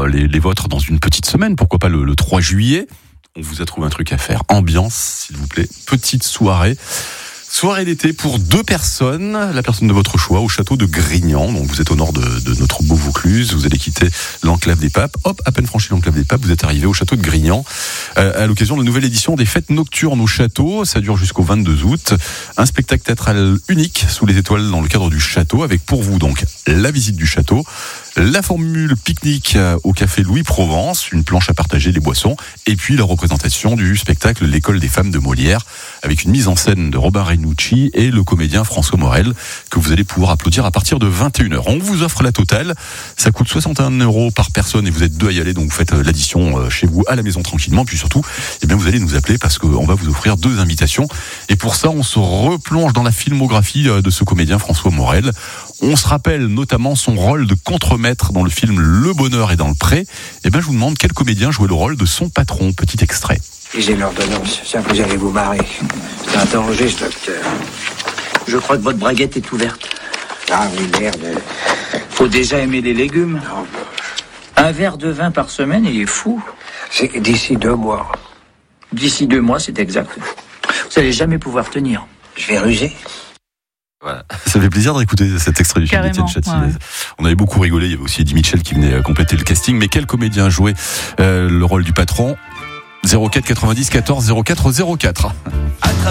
les vôtres dans une petite semaine, pourquoi pas le 3 juillet. On vous a trouvé un truc à faire. Ambiance, s'il vous plaît. Petite soirée. Soirée d'été pour 2 personnes, la personne de votre choix, au château de Grignan. Donc vous êtes au nord de notre beau Vaucluse, vous allez quitter l'enclave des Papes. Hop, à peine franchi l'enclave des Papes, vous êtes arrivé au château de Grignan à l'occasion de la nouvelle édition des fêtes nocturnes au château. Ça dure jusqu'au 22 août. Un spectacle théâtral unique sous les étoiles dans le cadre du château, avec pour vous donc la visite du château, la formule pique-nique au café Louis Provence, une planche à partager, les boissons, et puis la représentation du spectacle L'école des femmes de Molière, avec une mise en scène de Robin Renucci et le comédien François Morel, que vous allez pouvoir applaudir à partir de 21h. On vous offre la totale, ça coûte 61 € par personne et vous êtes 2 à y aller, donc vous faites l'addition chez vous à la maison tranquillement, puis surtout, eh bien, vous allez nous appeler parce qu'on va vous offrir 2 invitations. Et pour ça, on se replonge dans la filmographie de ce comédien François Morel. On se rappelle notamment son rôle de contremaître dans le film Le Bonheur est dans le pré. Eh bien, je vous demande quel comédien jouait le rôle de son patron. Petit extrait. J'ai l'ordonnance, ça vous allez vous barrer. C'est interrogé, ce docteur. Je crois que votre braguette est ouverte. Ah oui, merde. Faut déjà aimer les légumes. Non, Un verre de vin par semaine, il est fou. c'est d'ici 2 mois. D'ici 2 mois, c'est exact. Vous allez jamais pouvoir tenir. Je vais ruser. Voilà. Ça fait plaisir d'écouter cet extrait du film d'Étienne Châtilez. Ouais. On avait beaucoup rigolé, il y avait aussi Eddie Mitchell qui venait compléter le casting. Mais quel comédien jouait le rôle du patron ? 04 90 14 04 04.